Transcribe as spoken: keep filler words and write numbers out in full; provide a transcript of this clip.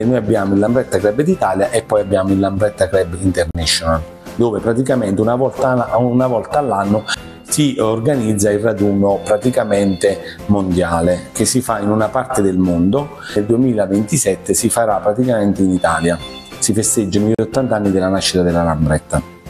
Noi abbiamo il Lambretta Club d'Italia e poi abbiamo il Lambretta Club International, dove praticamente una volta, una volta all'anno si organizza il raduno praticamente mondiale che si fa in una parte del mondo. Nel duemilaventisette si farà praticamente in Italia, si festeggiano gli ottanta anni della nascita della Lambretta.